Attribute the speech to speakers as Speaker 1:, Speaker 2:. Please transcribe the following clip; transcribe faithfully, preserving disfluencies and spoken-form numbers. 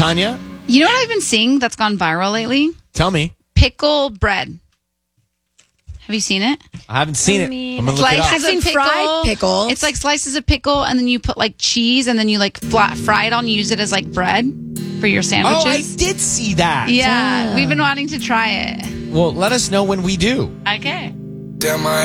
Speaker 1: Tanya?
Speaker 2: You know what I've been seeing that's gone viral lately?
Speaker 1: Tell me.
Speaker 2: Pickle bread. Have you seen it?
Speaker 1: I haven't seen
Speaker 3: I mean,
Speaker 1: it. I'm going to look it up.
Speaker 3: I've seen
Speaker 2: pickle.
Speaker 3: fried pickles.
Speaker 2: It's like slices of pickle, and then you put like cheese, and then you like flat, fry it on, use it as like bread for your sandwiches.
Speaker 1: Oh, I did see that.
Speaker 2: Yeah, we've been wanting to try it.
Speaker 1: Well, let us know when we do.
Speaker 2: Okay.
Speaker 4: Damn, I